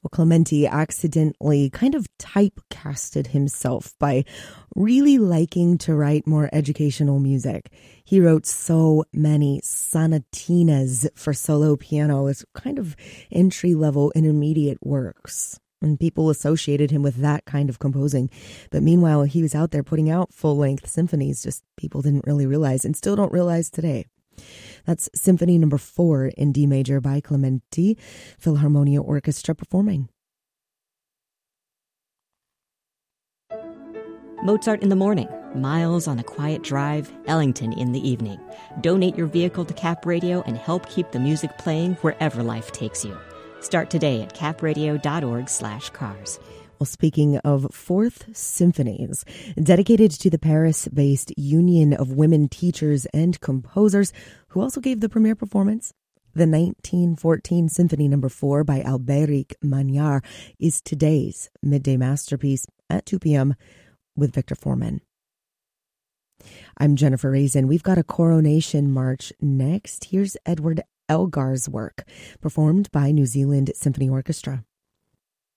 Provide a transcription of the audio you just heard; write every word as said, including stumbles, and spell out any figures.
Well, Clementi accidentally kind of typecasted himself by really liking to write more educational music. He wrote so many sonatinas for solo piano as kind of entry-level intermediate works. And people associated him with that kind of composing. But meanwhile, he was out there putting out full-length symphonies, just people didn't really realize and still don't realize today. That's Symphony Number Four in D major by Clementi, Philharmonia Orchestra performing. Mozart in the morning, Miles on a quiet drive, Ellington in the evening. Donate your vehicle to Cap Radio and help keep the music playing wherever life takes you. Start today at capradio.org slash cars. Well, speaking of Fourth Symphonies, dedicated to the Paris-based Union of Women Teachers and Composers, who also gave the premiere performance, the nineteen fourteen Symphony Number Four by Albéric Magnard is today's midday masterpiece at two p.m. with Victor Foreman. I'm Jennifer Raisin. We've got a coronation march next. Here's Edward Elgar's work, performed by New Zealand Symphony Orchestra.